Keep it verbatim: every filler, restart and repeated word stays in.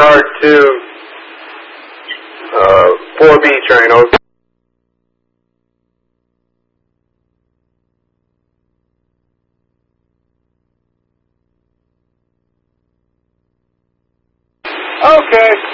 yard to uh, four B train, over. Okay.